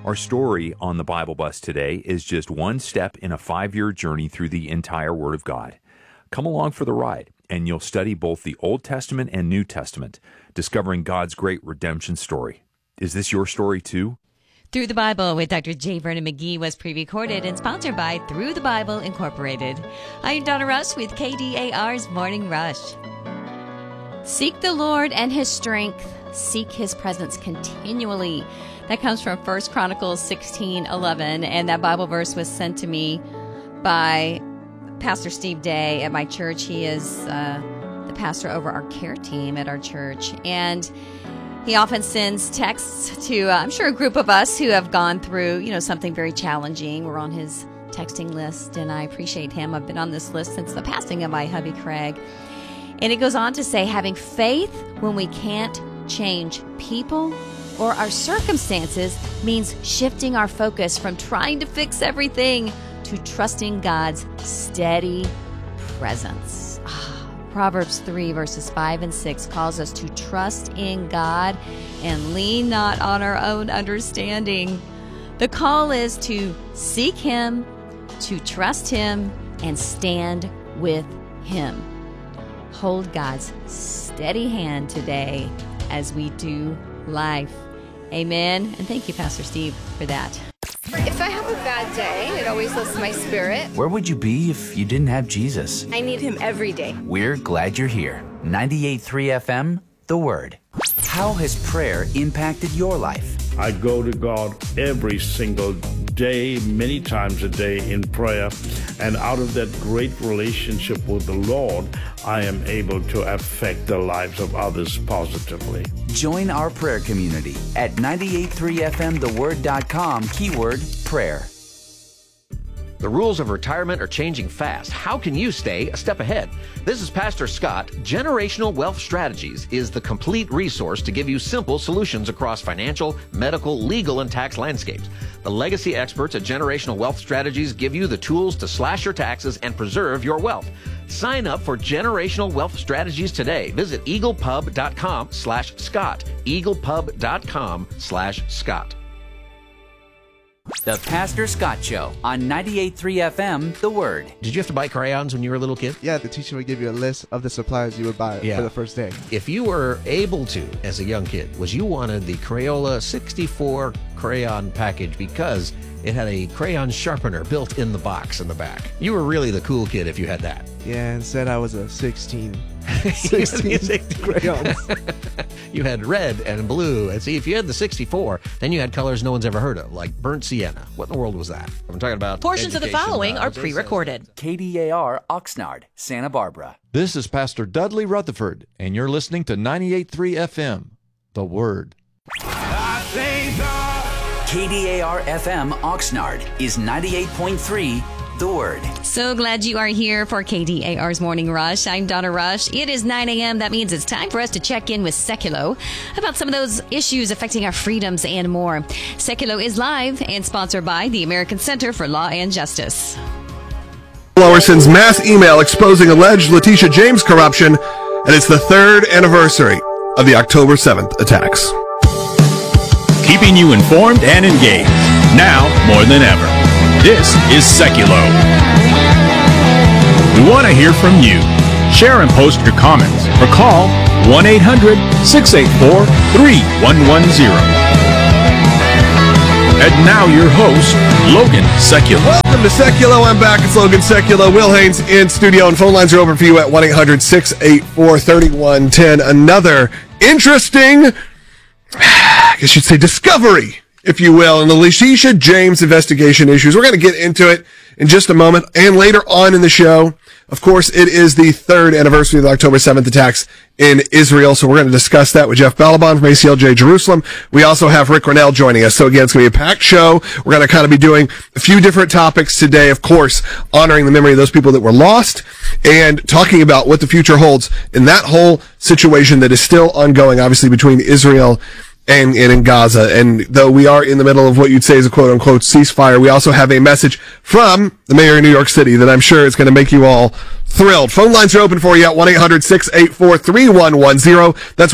Our story on the Bible Bus today is just one step in a 5-year journey through the entire Word of God. Come along for the ride, and you'll study both the Old Testament and New Testament, discovering God's great redemption story. Is this your story too? Through the Bible with Dr. J. Vernon McGee was pre-recorded and sponsored by Through the Bible Incorporated. I'm Donna Rush with KDAR's Morning Rush. Seek the Lord and His strength. Seek His presence continually. That comes from 1 Chronicles 16:11, and that Bible verse was sent to me by Pastor Steve Day at my church. He is the pastor over our care team at our church, and he often sends texts to, I'm sure, a group of us who have gone through, something very challenging. We're on his texting list, and I appreciate him. I've been on this list since the passing of my hubby, Craig. And it goes on to say, having faith when we can't change people or our circumstances means shifting our focus from trying to fix everything to trusting God's steady presence. Proverbs 3 verses 5 and 6 calls us to trust in God and lean not on our own understanding. The call is to seek Him, to trust Him, and stand with Him. Hold God's steady hand today as we do life. Amen. And thank you, Pastor Steve, for that. If I have a bad day, it always lifts my spirit. Where would you be if you didn't have Jesus? I need Him every day. We're glad you're here. 98.3 FM, The Word. How has prayer impacted your life? I go to God every single day, many times a day in prayer. And out of that great relationship with the Lord, I am able to affect the lives of others positively. Join our prayer community at 98.3fmtheword.com, keyword prayer. The rules of retirement are changing fast. How can you stay a step ahead? This is Pastor Scott. Generational Wealth Strategies is the complete resource to give you simple solutions across financial, medical, legal, and tax landscapes. The legacy experts at Generational Wealth Strategies give you the tools to slash your taxes and preserve your wealth. Sign up for Generational Wealth Strategies today. Visit eaglepub.com/Scott. eaglepub.com/Scott. The Pastor Scott Show on 98.3 FM, The Word. Did you have to buy crayons when you were a little kid? Yeah, the teacher would give you a list of the supplies you would buy for the first day. If you were able to, as a young kid, you wanted the Crayola 64 crayon package because it had a crayon sharpener built in the box in the back. You were really the cool kid if you had that. Yeah, instead I was a 16 crayons. You had red and blue. And see, if you had the 64, then you had colors no one's ever heard of, like burnt sienna. What in the world was that? I'm talking about portions of the following are pre-recorded. KDAR, Oxnard, Santa Barbara. This is Pastor Dudley Rutherford, and you're listening to 98.3 FM, The Word. KDAR FM, Oxnard is 98.3 The Word. So glad you are here for KDAR's Morning Rush. I'm Donna Rush. It is 9 a.m. That means it's time for us to check in with Seculo about some of those issues affecting our freedoms and more. Seculo is live and sponsored by the American Center for Law and Justice. Blower sends mass email exposing alleged Letitia James corruption, and it's the 3rd anniversary of the October 7th attacks. Keeping you informed and engaged, now more than ever. This is Seculo. We want to hear from you. Share and post your comments or call 1-800-684-3110. And now your host, Logan Seculo. Welcome to Seculo. I'm back. It's Logan Seculo. Will Haynes in studio, and phone lines are open for you at 1-800-684-3110. Another interesting, I guess you'd say, discovery, if you will, in the Letitia James investigation issues. We're going to get into it in just a moment and later on in the show. Of course, it is the 3rd anniversary of the October 7th attacks in Israel, so we're going to discuss that with Jeff Balaban from ACLJ Jerusalem. We also have Rick Ronell joining us. So again, it's going to be a packed show. We're going to kind of be doing a few different topics today, of course, honoring the memory of those people that were lost and talking about what the future holds in that whole situation that is still ongoing, obviously, between Israel and in Gaza. And though we are in the middle of what you'd say is a quote-unquote ceasefire, we also have a message from the mayor of New York City that I'm sure is going to make you all thrilled. Phone lines are open for you at 1-800-684-3110. That's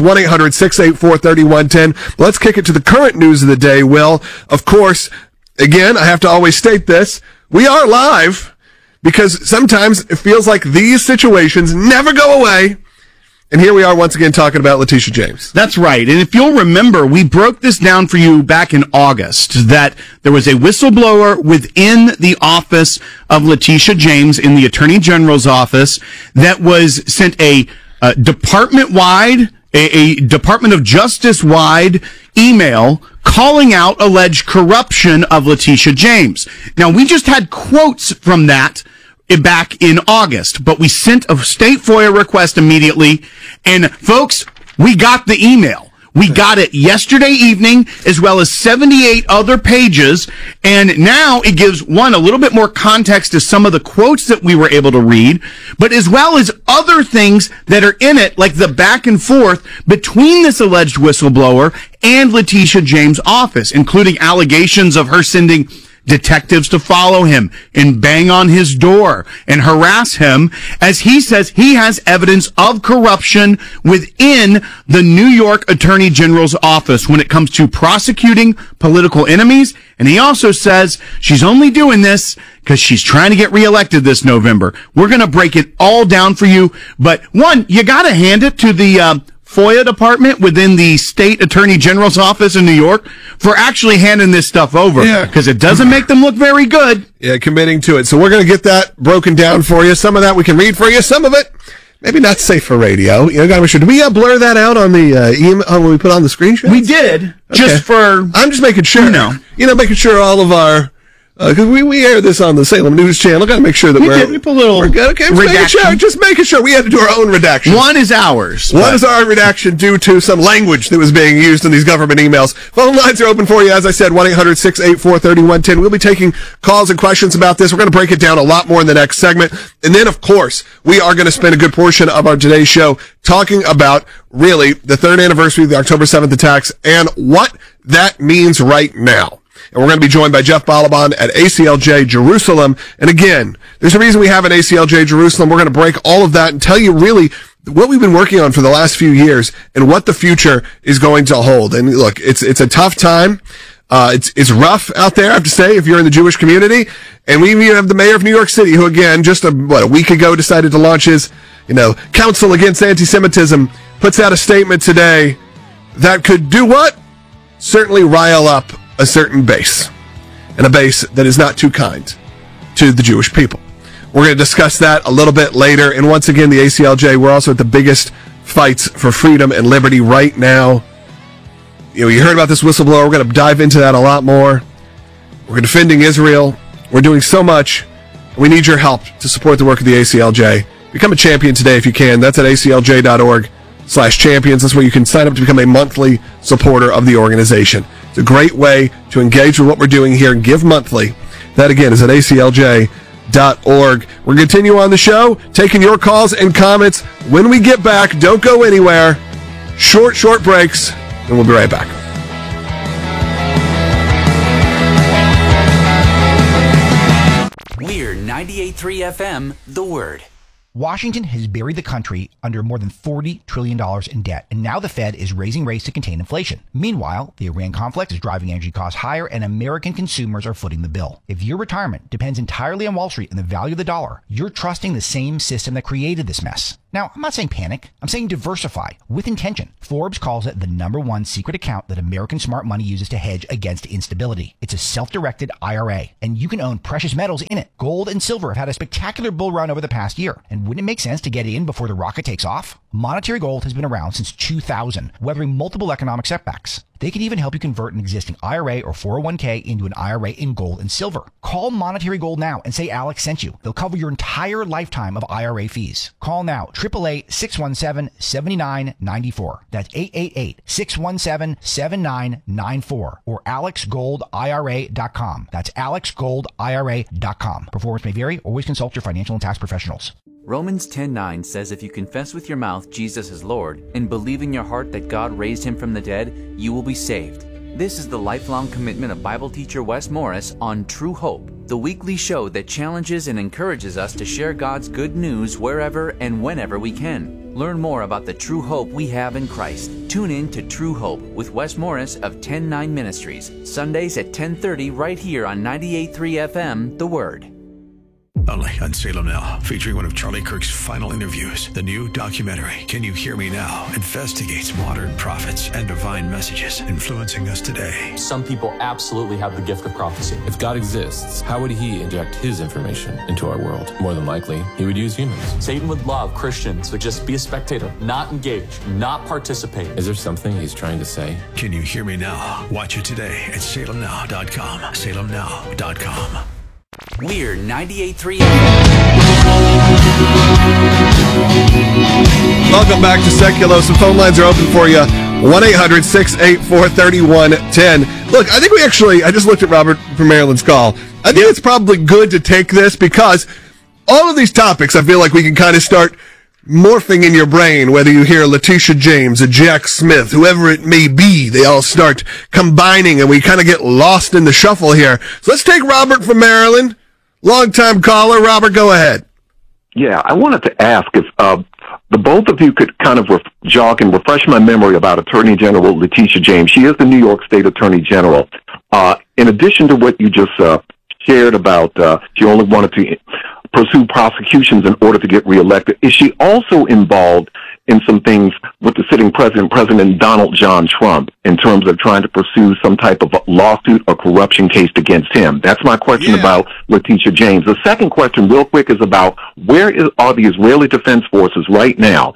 1-800-684-3110. Let's kick it to the current news of the day, Will. Of course, again, I have to always state this. We are live because sometimes it feels like these situations never go away. And here we are once again talking about Letitia James. That's right. And if you'll remember, we broke this down for you back in August, that there was a whistleblower within the office of Letitia James in the Attorney General's office that was sent a department-wide, a Department of Justice-wide email calling out alleged corruption of Letitia James. Now, we just had quotes from that back in August, but we sent a state FOIA request immediately, and folks, we got the email. We got it yesterday evening, as well as 78 other pages, and now it gives, one, a little bit more context to some of the quotes that we were able to read, but as well as other things that are in it, like the back and forth between this alleged whistleblower and Letitia James' office, including allegations of her sending detectives to follow him and bang on his door and harass him, as he says he has evidence of corruption within the New York Attorney General's office when it comes to prosecuting political enemies. And he also says she's only doing this because she's trying to get reelected this November. We're going to break it all down for you. But one, you got to hand it to the FOIA department within the state attorney general's office in New York for actually handing this stuff over, because it doesn't make them look very good. Yeah, committing to it. So we're going to get that broken down for you. Some of that we can read for you. Some of it maybe not safe for radio. You know, gotta make sure. Do we blur that out on the email when we put on the screenshot? We did, just for. I'm just making sure. Making sure all of our. Because we air this on the Salem News Channel. Got to make sure that we put a little redaction. Just making sure we had to do our own redaction. One is ours. One is our redaction due to some language that was being used in these government emails. Phone lines are open for you. As I said, 1-800-684-3110. We'll be taking calls and questions about this. We're going to break it down a lot more in the next segment. And then, of course, we are going to spend a good portion of our today's show talking about, really, the third anniversary of the October 7th attacks and what that means right now. And we're going to be joined by Jeff Balaban at ACLJ Jerusalem. And again, there's a reason we have an ACLJ Jerusalem. We're going to break all of that and tell you really what we've been working on for the last few years and what the future is going to hold. And look, it's a tough time. It's rough out there, I have to say, if you're in the Jewish community. And we even have the mayor of New York City, who again, just a week ago decided to launch his, council against anti-Semitism, puts out a statement today that could do what? Certainly rile up a certain base, and a base that is not too kind to the Jewish people. We're going to discuss that a little bit later. And once again, the ACLJ, we're also at the biggest fights for freedom and liberty right now. You heard about this whistleblower. We're going to dive into that a lot more. We're defending Israel. We're doing so much. We need your help to support the work of the ACLJ. Become a champion today if you can. That's at aclj.org/champions. That's where you can sign up to become a monthly supporter of the organization. It's a great way to engage with what we're doing here and give monthly. That, again, is at aclj.org. We're going to continue on the show, taking your calls and comments. When we get back, don't go anywhere. Short breaks, and we'll be right back. We're 98.3 FM, The Word. Washington has buried the country under more than $40 trillion in debt, and now the Fed is raising rates to contain inflation. Meanwhile, the Iran conflict is driving energy costs higher, and American consumers are footing the bill. If your retirement depends entirely on Wall Street and the value of the dollar, you're trusting the same system that created this mess. Now, I'm not saying panic. I'm saying diversify with intention. Forbes calls it the #1 secret account that American smart money uses to hedge against instability. It's a self-directed IRA, and you can own precious metals in it. Gold and silver have had a spectacular bull run over the past year, and wouldn't it make sense to get in before the rocket takes off? Monetary Gold has been around since 2000, weathering multiple economic setbacks. They can even help you convert an existing IRA or 401k into an IRA in gold and silver. Call Monetary Gold now and say Alex sent you. They'll cover your entire lifetime of IRA fees. Call now, 888-617-7994. That's 888-617-7994 or alexgoldira.com. That's alexgoldira.com. Performance may vary. Always consult your financial and tax professionals. Romans 10:9 says if you confess with your mouth Jesus is Lord and believe in your heart that God raised him from the dead, you will be saved. This is the lifelong commitment of Bible teacher Wes Morris on True Hope, the weekly show that challenges and encourages us to share God's good news wherever and whenever we can. Learn more about the true hope we have in Christ. Tune in to True Hope with Wes Morris of 10-9 Ministries, Sundays at 10:30 right here on 98.3 FM, The Word. Only on Salem Now, featuring one of Charlie Kirk's final interviews. The new documentary, Can You Hear Me Now?, investigates modern prophets and divine messages influencing us today. Some people absolutely have the gift of prophecy. If God exists, how would he inject his information into our world? More than likely, he would use humans. Satan would love Christians to just be a spectator, not engage, not participate. Is there something he's trying to say? Can You Hear Me Now? Watch it today at salemnow.com. salemnow.com. We're 98.3. Welcome back to Seculo. Some phone lines are open for you. 1-800-684-3110. Look, I think I just looked at Robert from Maryland's call. I think it's probably good to take this because all of these topics, I feel like we can kind of start morphing in your brain, whether you hear Letitia James, a Jack Smith, whoever it may be, they all start combining and we kind of get lost in the shuffle here. So let's take Robert from Maryland, longtime caller. Robert, go ahead. Yeah, I wanted to ask if the both of you could kind of jog and refresh my memory about Attorney General Letitia James. She is the New York State Attorney General. In addition to what you just shared about she only wanted to pursue prosecutions in order to get reelected, is she also involved in some things with the sitting President Donald John Trump, in terms of trying to pursue some type of lawsuit or corruption case against him? That's my question about Letitia James. The second question, real quick, is about are the Israeli Defense Forces right now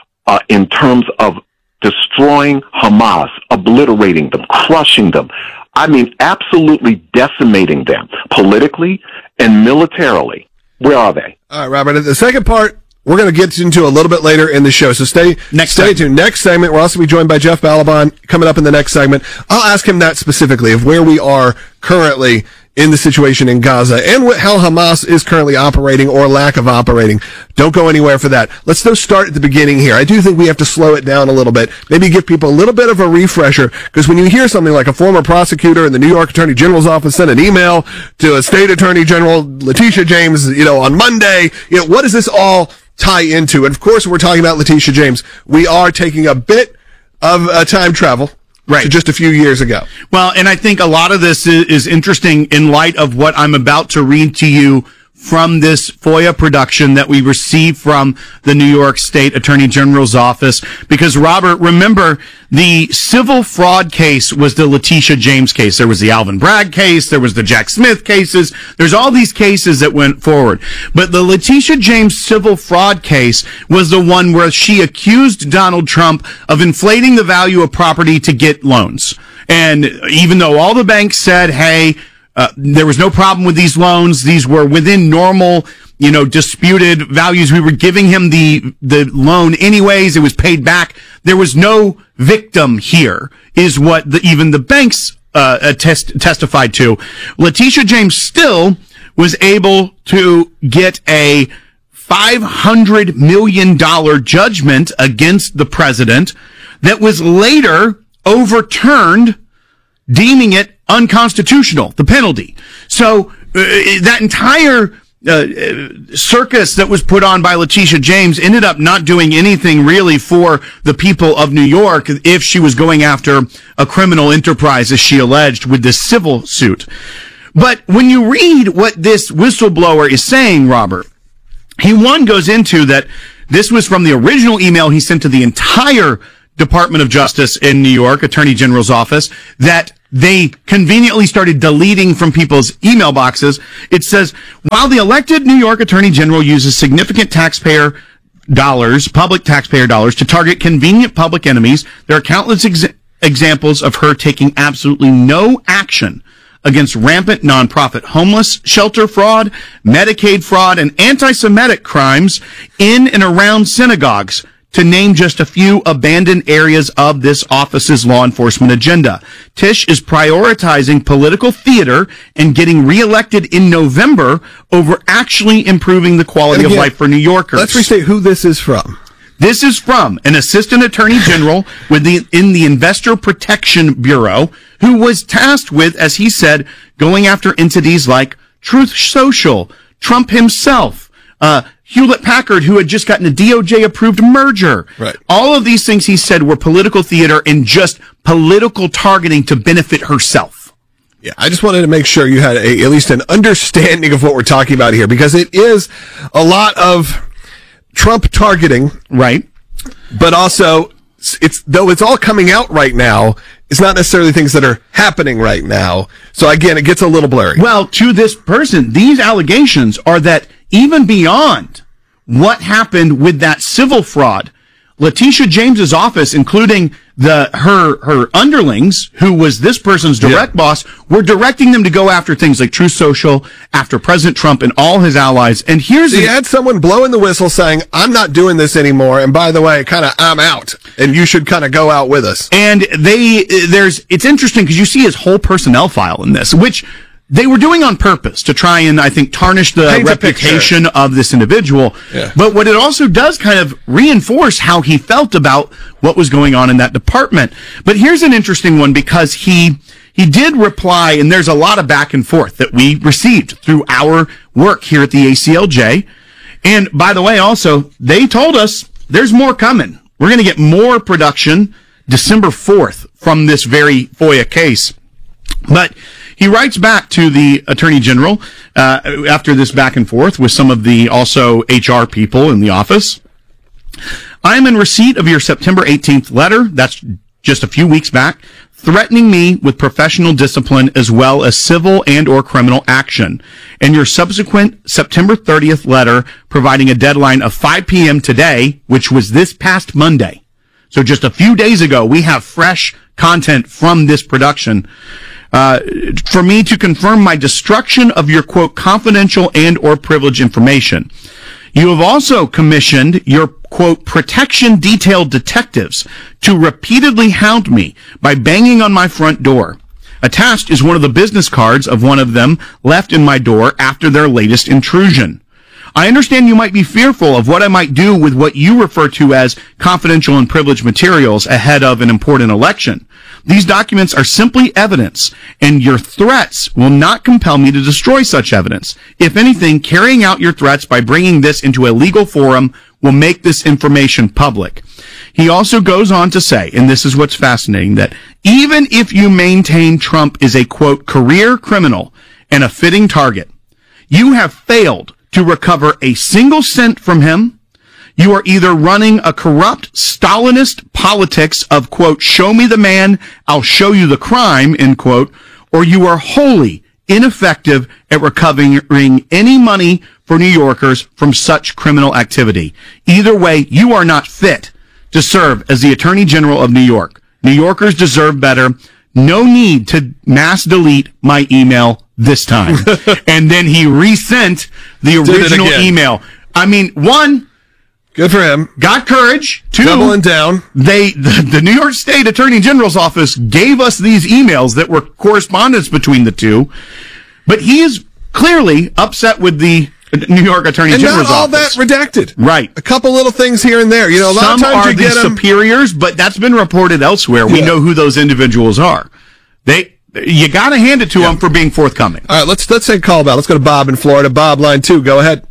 in terms of destroying Hamas, obliterating them, crushing them? I mean, absolutely decimating them politically and militarily. Where are they? All right, Robert. The second part, we're going to get into a little bit later in the show, so stay tuned. Next segment, we'll also be joined by Jeff Balaban coming up in the next segment. I'll ask him that specifically, of where we are currently in the situation in Gaza and how Hamas is currently operating or lack of operating. Don't go anywhere for that. Let's though start at the beginning here. I do think we have to slow it down a little bit, maybe give people a little bit of a refresher, because when you hear something like a former prosecutor in the New York Attorney General's office sent an email to a state Attorney General, Letitia James, on Monday, what does this all tie into? And of course, we're talking about Letitia James. We are taking a bit of time travel. Right. Just a few years ago. Well, and I think a lot of this is interesting in light of what I'm about to read to you from this FOIA production that we received from the New York State Attorney General's office. Because, Robert, remember, the civil fraud case was the Letitia James case. There was the Alvin Bragg case. There was the Jack Smith cases. There's all these cases that went forward. But the Letitia James civil fraud case was the one where she accused Donald Trump of inflating the value of property to get loans. And even though all the banks said, hey, there was no problem with these loans. These were within normal, disputed values. We were giving him the loan anyways. It was paid back. There was no victim here, is what even the banks testified to. Letitia James still was able to get a $500 million judgment against the president that was later overturned, deeming it unconstitutional, the penalty. So that entire circus that was put on by Letitia James ended up not doing anything really for the people of New York if she was going after a criminal enterprise, as she alleged, with this civil suit. But when you read what this whistleblower is saying, Robert, he goes into that this was from the original email he sent to the entire Department of Justice in New York, Attorney General's office, that they conveniently started deleting from people's email boxes. It says, while the elected New York Attorney General uses significant taxpayer dollars, public taxpayer dollars, to target convenient public enemies, there are countless examples of her taking absolutely no action against rampant nonprofit homeless shelter fraud, Medicaid fraud, and anti-Semitic crimes in and around synagogues, to name just a few abandoned areas of this office's law enforcement agenda. Tisch is prioritizing political theater and getting reelected in November over actually improving the quality of life for New Yorkers. Let's restate who this is from. This is from an assistant attorney general in the Investor Protection Bureau, who was tasked with, as he said, going after entities like Truth Social, Trump himself, Hewlett-Packard, who had just gotten a DOJ-approved merger. Right. All of these things, he said, were political theater and just political targeting to benefit herself. Yeah, I just wanted to make sure you had at least an understanding of what we're talking about here, because it is a lot of Trump targeting. Right. But also, though it's all coming out right now, it's not necessarily things that are happening right now. So again, it gets a little blurry. Well, to this person, these allegations are that even beyond what happened with that civil fraud, Letitia James's office, including her underlings, who was this person's direct boss, were directing them to go after things like Truth Social, after President Trump and all his allies. And here's you had someone blowing the whistle saying, "I'm not doing this anymore, and by the way, I'm out, and you should kind of go out with us." And it's interesting because you see his whole personnel file in this, which they were doing on purpose to try and, I think, tarnish the reputation of this individual. Yeah. But what it also does kind of reinforce how he felt about what was going on in that department. But here's an interesting one, because he did reply, and there's a lot of back and forth that we received through our work here at the ACLJ. And by the way, also, they told us there's more coming. We're going to get more production December 4th from this very FOIA case. But he writes back to the Attorney General after this back and forth with some of the also HR people in the office. I am in receipt of your September 18th letter, that's just a few weeks back, threatening me with professional discipline as well as civil and or criminal action, and your subsequent September 30th letter providing a deadline of 5 p.m. today, which was this past Monday. So just a few days ago, we have fresh content from this production. For me to confirm my destruction of your, quote, confidential and or privileged information. You have also commissioned your, quote, protection detail detectives to repeatedly hound me by banging on my front door. Attached is one of the business cards of one of them left in my door after their latest intrusion. I understand you might be fearful of what I might do with what you refer to as confidential and privileged materials ahead of an important election. These documents are simply evidence, and your threats will not compel me to destroy such evidence. If anything, carrying out your threats by bringing this into a legal forum will make this information public. He also goes on to say, and this is what's fascinating, that even if you maintain Trump is a, quote, career criminal and a fitting target, you have failed to recover a single cent from him. You are either running a corrupt Stalinist politics of, quote, show me the man, I'll show you the crime, end quote, or you are wholly ineffective at recovering any money for New Yorkers from such criminal activity. Either way, you are not fit to serve as the Attorney General of New York. New Yorkers deserve better. No need to mass delete my email this time. And then he resent the original email. I mean, one, good for him. Got courage. Two, doubling down. The New York State Attorney General's office gave us these emails that were correspondence between the two. But he is clearly upset with the New York Attorney General's office. And not all that redacted. Right. A couple little things here and there. You know, a lot of times are you get the superiors, but that's been reported elsewhere. We know who those individuals are. You got to hand it to them for being forthcoming. All right, let's take a call about. Let's go to Bob in Florida. Bob, line 2. Go ahead.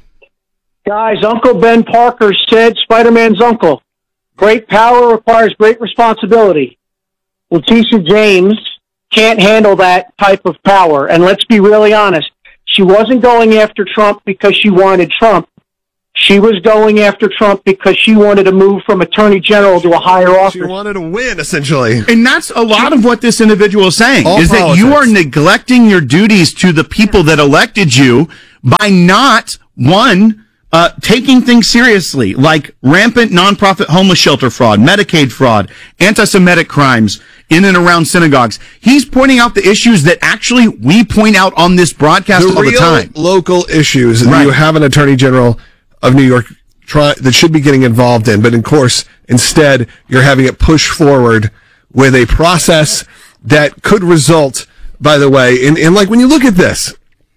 Guys, Uncle Ben Parker said, Spider-Man's uncle, great power requires great responsibility. Letitia James can't handle that type of power. And let's be really honest. She wasn't going after Trump because she wanted Trump. She was going after Trump because she wanted to move from Attorney General to a higher office. She wanted to win, essentially. And that's a lot of what this individual is saying, All is politics. that you are neglecting your duties to the people that elected you by not, one, taking things seriously, like rampant nonprofit homeless shelter fraud, Medicaid fraud, anti-Semitic crimes in and around synagogues. He's pointing out the issues that actually we point out on this broadcast all the time. Local issues. Right. You have an Attorney General of New York that should be getting involved in, but of course, instead, you're having it push forward with a process that could result, by the way, in like when you look at this,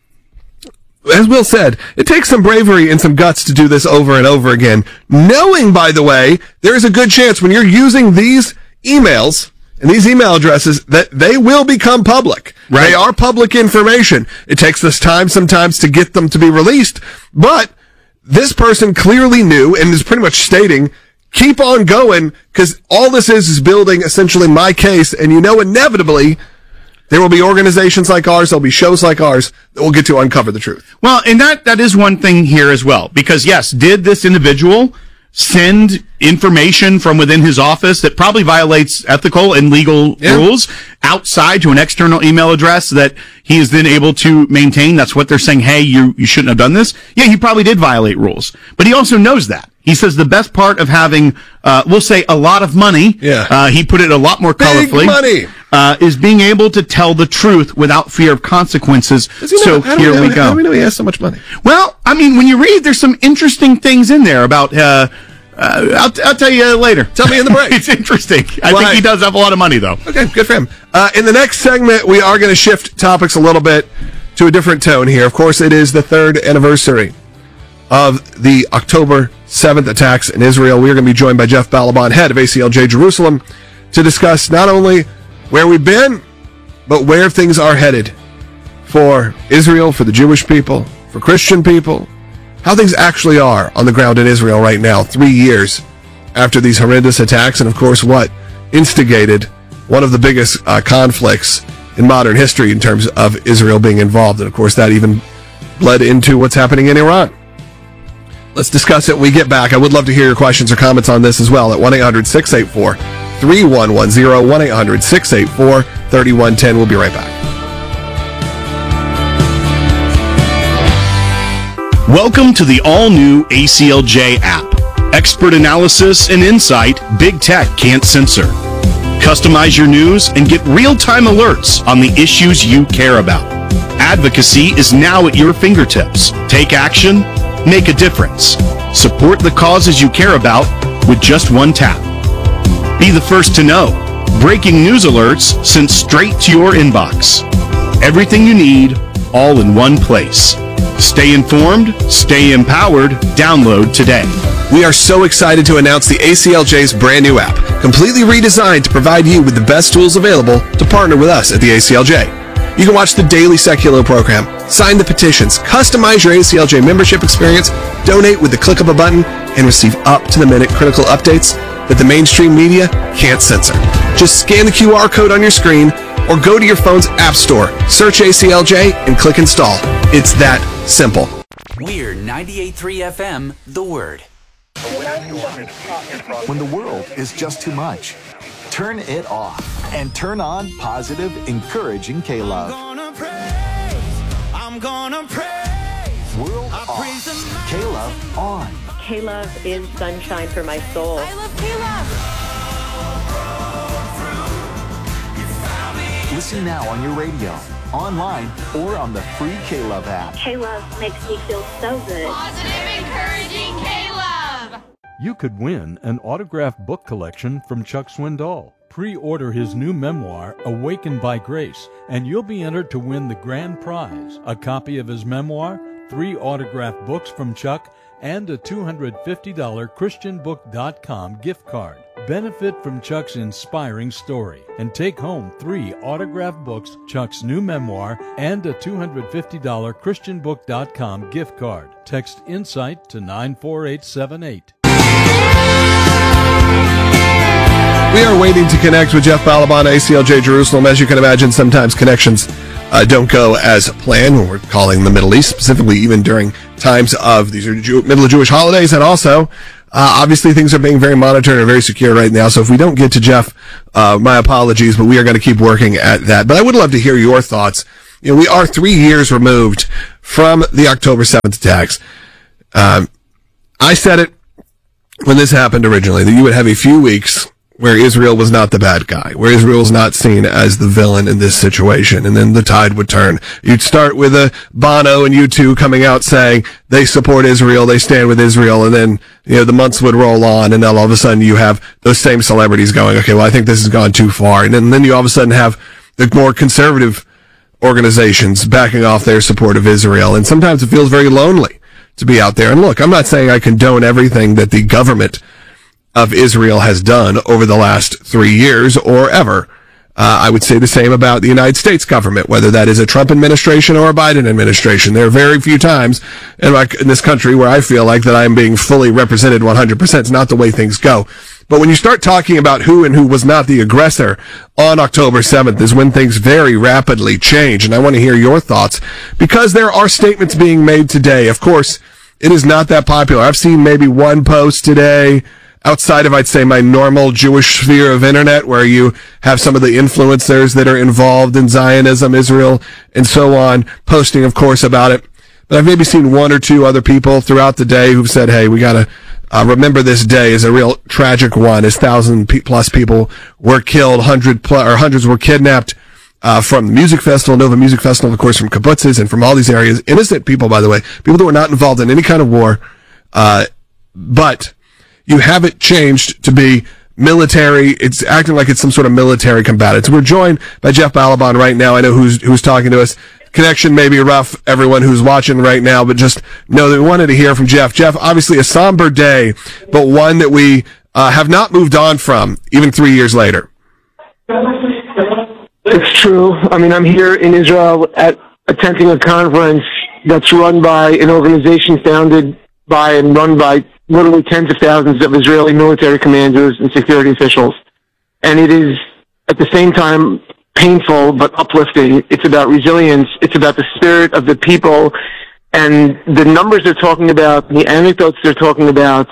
as Will said, it takes some bravery and some guts to do this over and over again, knowing, by the way, there is a good chance when you're using these emails and these email addresses that they will become public. Right. They are public information. It takes us time sometimes to get them to be released, but this person clearly knew and is pretty much stating, keep on going, because all this is building essentially my case, and inevitably there will be organizations like ours, there'll be shows like ours that will get to uncover the truth. Well, and that is one thing here as well, because yes, did this individual send information from within his office that probably violates ethical and legal rules outside to an external email address that he is then able to maintain? That's what they're saying. Hey, you shouldn't have done this. Yeah, he probably did violate rules, but he also knows that. He says the best part of having, we'll say, a lot of money, he put it a lot more colorfully, money. Is being able to tell the truth without fear of consequences. So here we go. How do we know he has so much money? Well, I mean, when you read, there's some interesting things in there about, I'll tell you later. Tell me in the break. It's interesting. I think he does have a lot of money, though. Okay, good for him. In the next segment, we are going to shift topics a little bit to a different tone here. Of course, it is the 3rd anniversary of the October 7th attacks in Israel. We are going to be joined by Jeff Balaban, head of ACLJ Jerusalem, to discuss not only where we've been, but where things are headed for Israel, for the Jewish people, for Christian people, how things actually are on the ground in Israel right now, 3 years after these horrendous attacks, and of course what instigated one of the biggest conflicts in modern history in terms of Israel being involved. And of course that even led into what's happening in Iran. Let's discuss it when we get back. I would love to hear your questions or comments on this as well at 1-800-684-3110, 1-800-684-3110. We'll be right back. Welcome to the all-new ACLJ app. Expert analysis and insight Big Tech can't censor. Customize your news and get real-time alerts on the issues you care about. Advocacy is now at your fingertips. Take action, make a difference. Support the causes you care about with just one tap. Be the first to know. Breaking news alerts sent straight to your inbox. Everything you need, all in one place. Stay informed, stay empowered, download today. We are so excited to announce the ACLJ's brand new app, completely redesigned to provide you with the best tools available to partner with us at the ACLJ. You can watch the daily Secular program, sign the petitions, customize your ACLJ membership experience, donate with the click of a button, and receive up-to-the-minute critical updates that the mainstream media can't censor. Just scan the QR code on your screen or go to your phone's app store, search ACLJ, and click install. It's that simple. We're 98.3 FM, The Word. When the world is just too much, turn it off and turn on positive, encouraging K-Love. I'm gonna praise. World off. K-Love on. K-Love is sunshine for my soul. I love K-Love. Listen now on your radio, online, or on the free K-Love app. K-Love makes me feel so good. Positive, encouraging K-Love. You could win an autographed book collection from Chuck Swindoll. Pre-order his new memoir, Awakened by Grace, and you'll be entered to win the grand prize, a copy of his memoir, 3 autographed books from Chuck, and a $250 ChristianBook.com gift card. Benefit from Chuck's inspiring story and take home 3 autographed books, Chuck's new memoir, and a $250 ChristianBook.com gift card. Text INSIGHT to 94878. We are waiting to connect with Jeff Balaban, ACLJ Jerusalem. As you can imagine, sometimes connections don't go as planned when we're calling the Middle East, specifically even during times of these are middle of Jewish holidays, and also obviously things are being very monitored and very secure right now. So if we don't get to Jeff, my apologies, but we are going to keep working at that. But I would love to hear your thoughts. You know, we are 3 years removed from the October 7th attacks. I said it when this happened originally, that you would have a few weeks where Israel was not the bad guy, where Israel was not seen as the villain in this situation, and then the tide would turn. You'd start with Bono and U2 coming out saying they support Israel, they stand with Israel, and then the months would roll on, and then all of a sudden you have those same celebrities going, okay, well, I think this has gone too far, and then you all of a sudden have the more conservative organizations backing off their support of Israel, and sometimes it feels very lonely to be out there. And look, I'm not saying I condone everything that the government of Israel has done over the last 3 years or ever. I would say the same about the United States government, whether that is a Trump administration or a Biden administration. There are very few times in this country where I feel like that I am being fully represented 100%. It's not the way things go. But when you start talking about who and who was not the aggressor on October 7th is when things very rapidly change. And I want to hear your thoughts because there are statements being made today. Of course, it is not that popular. I've seen maybe one post today outside of, I'd say, my normal Jewish sphere of internet, where you have some of the influencers that are involved in Zionism, Israel, and so on, posting, of course, about it. But I've maybe seen one or two other people throughout the day who've said, hey, we got to remember this day as a real tragic one, as 1,000+ people were killed, hundreds were kidnapped from the music festival, Nova Music Festival, of course, from kibbutzes and from all these areas. Innocent people, by the way, people that were not involved in any kind of war, but you have it changed to be military. It's acting like it's some sort of military combatants. We're joined by Jeff Balaban right now. I know who's talking to us. Connection may be rough, everyone who's watching right now, but just know that we wanted to hear from Jeff. Jeff, obviously a somber day, but one that we have not moved on from, even 3 years later. It's true. I mean, I'm here in Israel attending a conference that's run by an organization founded by and run by literally tens of thousands of Israeli military commanders and security officials. And it is, at the same time, painful but uplifting. It's about resilience. It's about the spirit of the people. And the numbers they're talking about, the anecdotes they're talking about,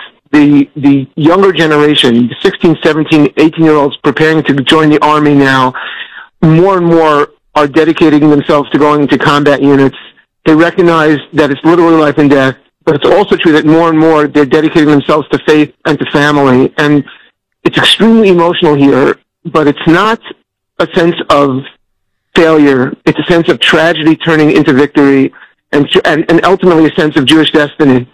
the younger generation, the 16, 17, 18-year-olds preparing to join the army now, more and more are dedicating themselves to going into combat units. They recognize that it's literally life and death. But it's also true that more and more they're dedicating themselves to faith and to family. And it's extremely emotional here, but it's not a sense of failure. It's a sense of tragedy turning into victory and ultimately a sense of Jewish destiny.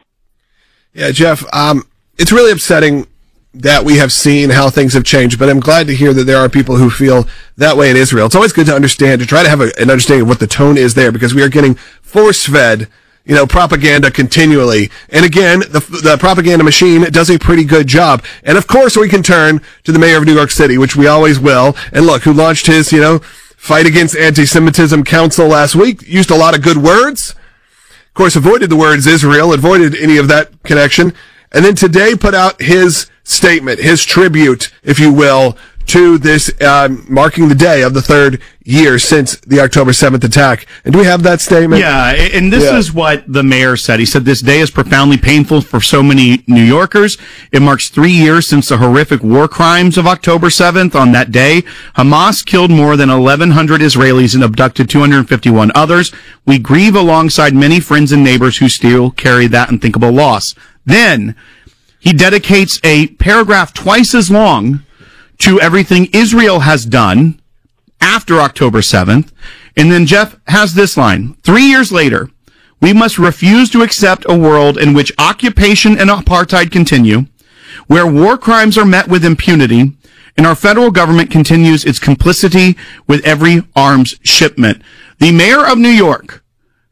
Yeah, Jeff, it's really upsetting that we have seen how things have changed, but I'm glad to hear that there are people who feel that way in Israel. It's always good to understand, to try to have an understanding of what the tone is there, because we are getting force-fed propaganda continually. And again, the propaganda machine does a pretty good job. And of course, we can turn to the mayor of New York City, which we always will. And look, who launched his, Fight Against Anti-Semitism Council last week, used a lot of good words. Of course, avoided the words Israel, avoided any of that connection. And then today put out his statement, his tribute, if you will, to this, marking the day of the third year since the October 7th attack. And do we have that statement? Yeah, and this is what the mayor said. He said, this day is profoundly painful for so many New Yorkers. It marks 3 years since the horrific war crimes of October 7th. On that day, Hamas killed more than 1,100 Israelis and abducted 251 others. We grieve alongside many friends and neighbors who still carry that unthinkable loss. Then, he dedicates a paragraph twice as long to everything Israel has done after October 7th. And then Jeff has this line. 3 years later, we must refuse to accept a world in which occupation and apartheid continue, where war crimes are met with impunity, and our federal government continues its complicity with every arms shipment. The mayor of New York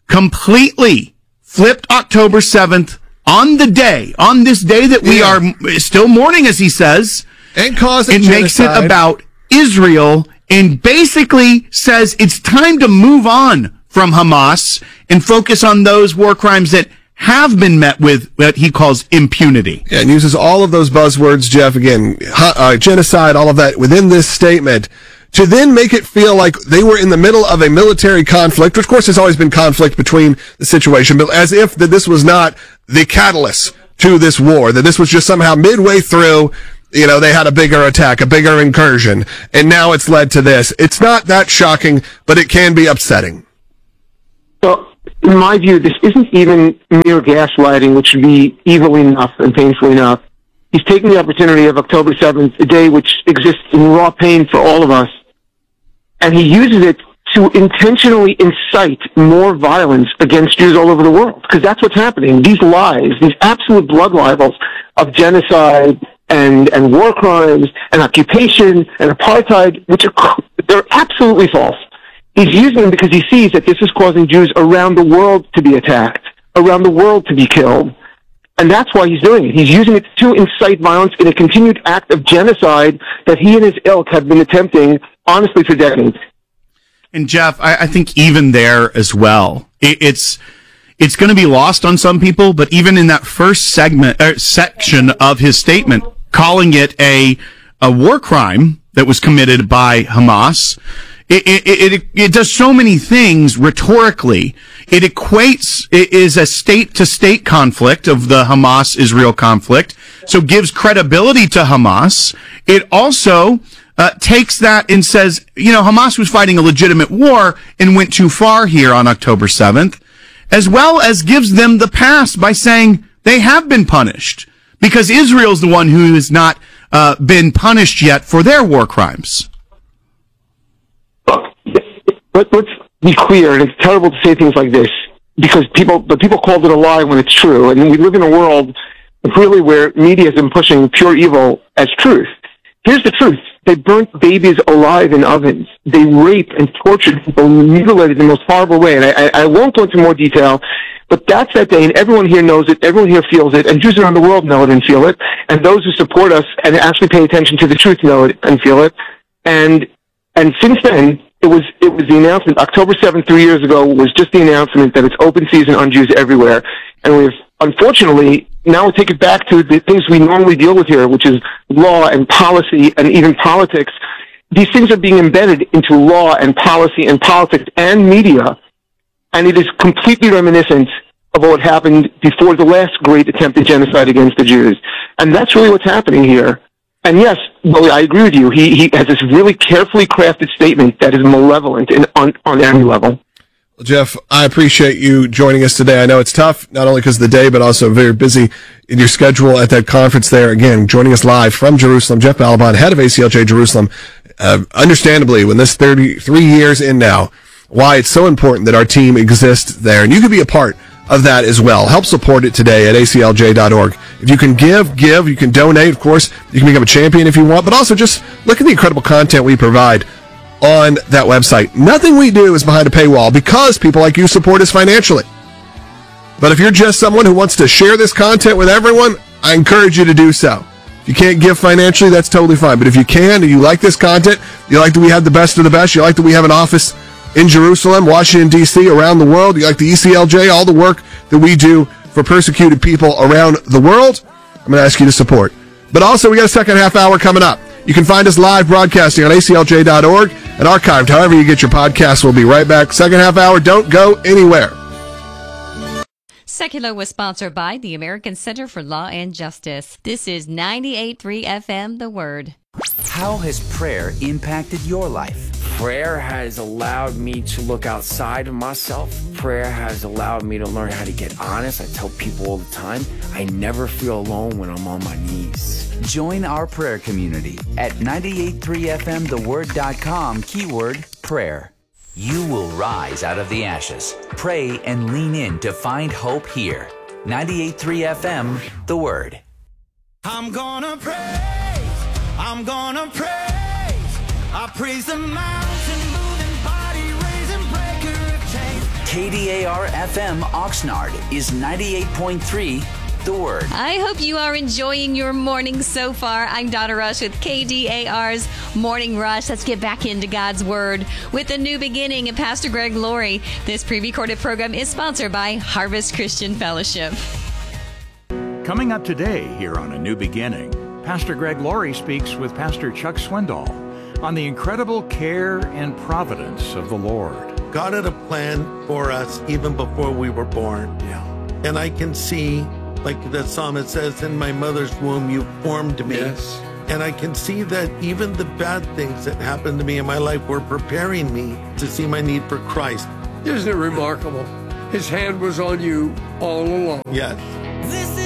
completely flipped October 7th on this day that we are still mourning, as he says, and causing genocide. Makes it about Israel and basically says it's time to move on from Hamas and focus on those war crimes that have been met with what he calls impunity. Yeah, and uses all of those buzzwords, Jeff, again, genocide, all of that within this statement, to then make it feel like they were in the middle of a military conflict, which of course has always been conflict between the situation, but as if that this was not the catalyst to this war, that this was just somehow midway through, they had a bigger attack, a bigger incursion, and now it's led to this. It's not that shocking, but it can be upsetting. So, in my view, this isn't even mere gaslighting, which would be evil enough and painful enough. He's taking the opportunity of October 7th, a day which exists in raw pain for all of us, and he uses it to intentionally incite more violence against Jews all over the world, because that's what's happening. These lies, these absolute blood libels of genocide and war crimes and occupation and apartheid, they're absolutely false. He's using them because he sees that this is causing Jews around the world to be attacked, around the world to be killed. And that's why he's doing it. He's using it to incite violence in a continued act of genocide that he and his ilk have been attempting, honestly, for decades. And Jeff, I think even there as well, it's going to be lost on some people, but even in that first section of his statement, calling it a war crime that was committed by Hamas, it does so many things rhetorically. It is a state-to-state conflict of the Hamas-Israel conflict, so gives credibility to Hamas. It also takes that and says, Hamas was fighting a legitimate war and went too far here on October 7th, as well as gives them the pass by saying they have been punished, because Israel's the one who has not been punished yet for their war crimes. Look, let's be clear, and it's terrible to say things like this, because people called it a lie when it's true, and we live in a world really where media has been pushing pure evil as truth. Here's the truth. They burnt babies alive in ovens. They raped and tortured people, mutilated in the most horrible way. And I won't go into more detail, but that's that day, and everyone here knows it, everyone here feels it, and Jews around the world know it and feel it, and those who support us and actually pay attention to the truth know it and feel it. And since then, it was the announcement. October 7th, 3 years ago, was just the announcement that it's open season on Jews everywhere. And we've, unfortunately, now we'll take it back to the things we normally deal with here, which is law and policy and even politics. These things are being embedded into law and policy and politics and media, and it is completely reminiscent of what happened before the last great attempted genocide against the Jews. And that's really what's happening here. And yes, well, I agree with you. He has this really carefully crafted statement that is malevolent on every level. Well, Jeff, I appreciate you joining us today. I know it's tough, not only because of the day, but also very busy in your schedule at that conference there. Again, joining us live from Jerusalem, Jeff Balaban, head of ACLJ Jerusalem. Understandably, when this 33 years in now, why it's so important that our team exists there. And you could be a part of that as well. Help support it today at aclj.org. If you can give, you can donate, of course. You can become a champion if you want, but also just look at the incredible content we provide on that website. Nothing we do is behind a paywall because people like you support us financially. But if you're just someone who wants to share this content with everyone, I encourage you to do so. If you can't give financially, that's totally fine. But if you can, and you like this content, you like that we have the best of the best, you like that we have an office in Jerusalem, Washington, D.C., around the world, you like the ECLJ, all the work that we do for persecuted people around the world, I'm going to ask you to support. But also, we got a second half hour coming up. You can find us live broadcasting on aclj.org and archived however you get your podcasts. We'll be right back. Second half hour, don't go anywhere. Secular was sponsored by the American Center for Law and Justice. This is 98.3 FM, The Word. How has prayer impacted your life? Prayer has allowed me to look outside of myself. Prayer has allowed me to learn how to get honest. I tell people all the time, I never feel alone when I'm on my knees. Join our prayer community at 983fmtheword.com, keyword prayer. You will rise out of the ashes. Pray and lean in to find hope here. 98.3 FM, The Word. I'm gonna praise, I'm gonna praise. I praise the mountain moving, body raising, breaker of chains. KDAR FM Oxnard is 98.3 The Word. I hope you are enjoying your morning so far. I'm Donna Rush with KDAR's Morning Rush. Let's get back into God's Word with a new beginning and Pastor Greg Laurie. This pre-recorded program is sponsored by Harvest Christian Fellowship. Coming up today here on A New Beginning, Pastor Greg Laurie speaks with Pastor Chuck Swindoll on the incredible care and providence of the Lord. God had a plan for us even before we were born. Yeah. And I can see, like the psalmist says, in my mother's womb you formed me. Yes. And I can see that even the bad things that happened to me in my life were preparing me to see my need for Christ. Isn't it remarkable? His hand was on you all along. Yes. This